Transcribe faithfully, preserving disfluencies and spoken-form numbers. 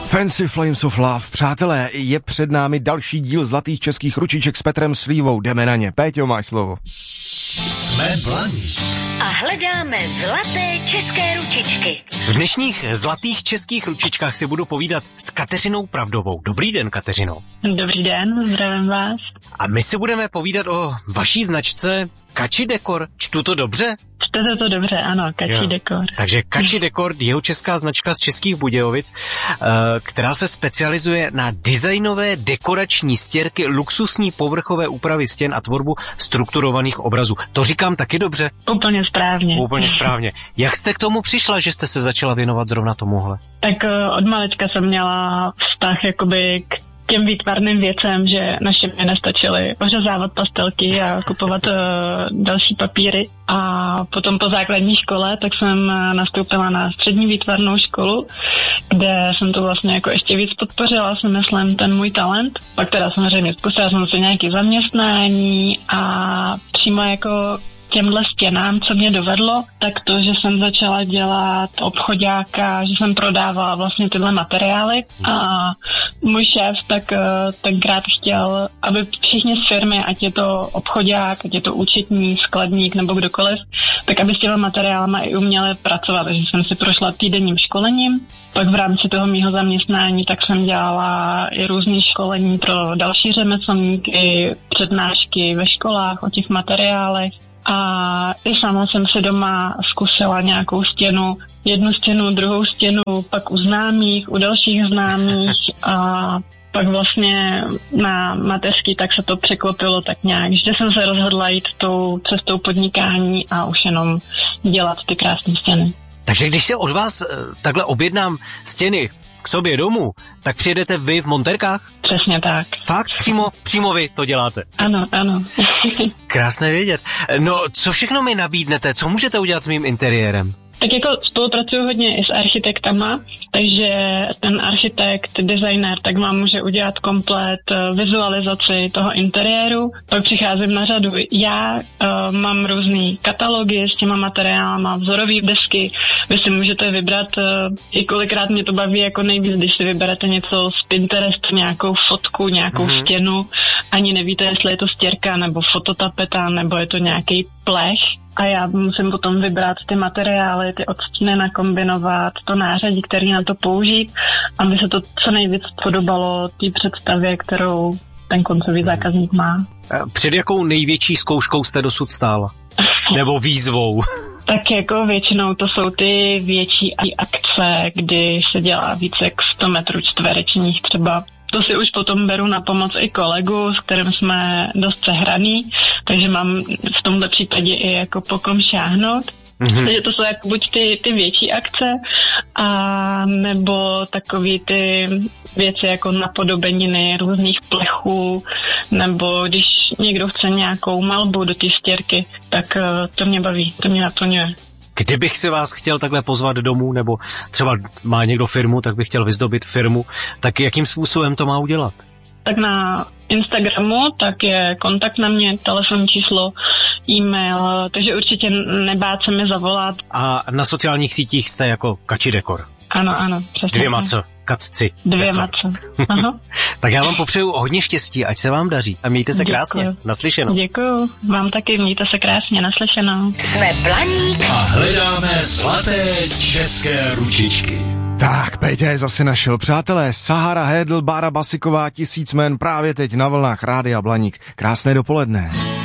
Fancy Flames of Love. Přátelé, je před námi další díl Zlatých českých ručiček s Petrem Slívou. Jdeme na ně. Péťo, máš slovo. Jsme Blaník. A hledáme zlaté české ručičky. V dnešních zlatých českých ručičkách si budu povídat s Kateřinou Pravdovou. Dobrý den, Kateřino. Dobrý den, zdravím vás. A my si budeme povídat o vaší značce Kači Dekor. Čtu to dobře? Čtete to dobře, ano, Kači jo. Dekor. Takže Kači Dekor, jeho česká značka z Českých Budějovic, která se specializuje na designové dekorační stěrky, luxusní povrchové úpravy stěn a tvorbu strukturovaných obrazů. To říkám taky dobře? Úplně správně. Úplně správně. Jak jste k tomu přišla, že jste se začala věnovat zrovna tomuhle? Tak od malička jsem měla vztah jakoby k těm výtvarným věcem, že naše mě nestačily ořezávat pastelky a kupovat uh, další papíry. A potom po základní škole tak jsem nastoupila na střední výtvarnou školu, kde jsem to vlastně jako ještě víc podpořila, si myslím, ten můj talent. Pak teda samozřejmě zkusila jsem si nějaké zaměstnání a přímo jako těmhle stěnám, co mě dovedlo, tak to, že jsem začala dělat obchoďáka, že jsem prodávala vlastně tyhle materiály a můj šéf tak tenkrát chtěl, aby všichni z firmy, ať je to obchoďák, ať je to účetní, skladník nebo kdokoliv, tak aby s těmi materiálama i uměli pracovat. Takže jsem si prošla týdenním školením, pak v rámci toho mýho zaměstnání tak jsem dělala i různé školení pro další řemeslníky, přednášky ve školách o těch materiálech. A i sama jsem si doma zkusila nějakou stěnu, jednu stěnu, druhou stěnu, pak u známých, u dalších známých a pak vlastně na mateřský tak se to překlopilo tak nějak, že jsem se rozhodla jít tou cestou podnikání a už jenom dělat ty krásné stěny. Takže když se od vás takhle objednám stěny k sobě domů, tak přijedete vy v montérkách? Přesně tak. Fakt? Přímo, přímo vy to děláte? Ano, ano. Krásné vědět. No, co všechno mi nabídnete? Co můžete udělat s mým interiérem? Tak jako spolupracuju hodně i s architektama, takže ten architekt, designer, tak vám může udělat komplet vizualizaci toho interiéru. Pak přicházím na řadu. Já uh, mám různý katalogy s těma materiálama, vzorové desky. Vy si můžete vybrat, uh, i kolikrát mě to baví jako nejvíc, když si vyberete něco z Pinterestu, nějakou fotku, nějakou mm-hmm. stěnu, ani nevíte, jestli je to stěrka nebo fototapeta, nebo je to nějaký plech. A já musím potom vybrat ty materiály, ty odstíny nakombinovat, to nářadí, který na to použít, aby se to co nejvíc podobalo té představě, kterou ten koncový zákazník má. Před jakou největší zkouškou jste dosud stála? Nebo výzvou? Tak jako většinou to jsou ty větší akce, kdy se dělá více jak sto metrů čtverečních třeba. To si už potom beru na pomoc i kolegu, s kterým jsme dost sehraný, takže mám v tomto případě i jako po kom šáhnout. Mm-hmm. Takže to jsou jako buď ty, ty větší akce, a nebo takový ty věci jako napodobeniny různých plechů, nebo když někdo chce nějakou malbu do té stěrky, tak to mě baví, to mě naplňuje. Kdybych si vás chtěl takhle pozvat domů, nebo třeba má někdo firmu, tak bych chtěl vyzdobit firmu, tak jakým způsobem to má udělat? Tak na Instagramu, tak je kontakt na mě, telefonní číslo, e-mail, takže určitě nebát se mi zavolat. A na sociálních sítích jste jako Kači Dekor? Ano, ano. S dvěma co? Katci. Dvěma co. Aha. Tak já vám popřeju hodně štěstí, ať se vám daří a mějte se Děkuju. krásně. Naslyšenou. Děkuju. Vám taky, mějte se krásně. Naslyšenou. Jsme Blaník a hledáme zlaté české ručičky. Tak, Péťa je zase našel. Přátelé, Sahara Hedl, Bára Basiková, Tisíc men právě teď na vlnách Rádia Blaník. Krásné dopoledne.